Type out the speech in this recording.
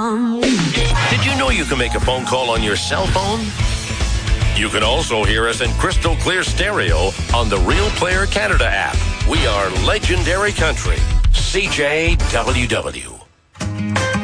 Did you know you can make a phone call on your cell phone? You can also hear us in crystal clear stereo on the Real Player Canada app. We are legendary country. CJWW.